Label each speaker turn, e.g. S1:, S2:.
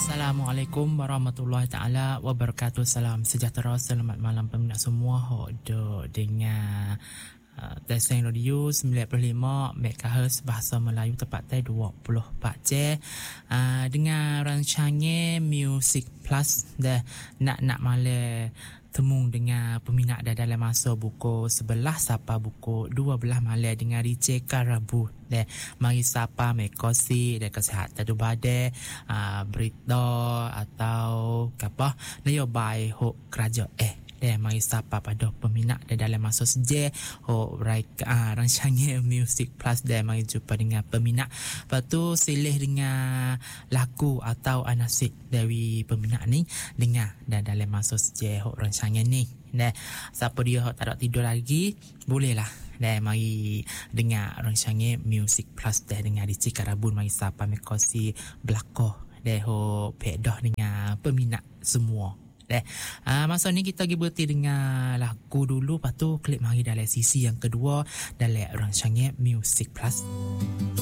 S1: Assalamualaikum warahmatullahi taala wabarakatuh. Salam sejahtera, selamat malam peminat semua. Hodo dengan Testing Radio 95 MHz Bahasa Melayu tepatnya 24 jam. Dengan rancangan Music Plus dah nak malam temu dengan peminat dah dalam masa buku 11 sampai buku 12 malam dengan DJ Karabu deh. Mari sapa mekosi dan kesihatan tu badai berita atau apa nyobai hok kerja mari sapa pada peminat dan dalam masa seje rancangan Music Plus dan mari jumpa dengan peminat. Lepas tu silih dengan lagu atau anasik dari peminat ni dengar dan dalam masa seje rancangan ni. Dan siapa dia tak ada tidur lagi bolehlah dan mari dengar rancangan Music Plus dan dengar di Cikarabun mari sapa mekosi belako dan pedah dengan peminat semua. Masa ni kita pergi berhenti dengan lagu dulu, lepas tu klik mari dalam sisi yang kedua dalam rancangan Music Plus.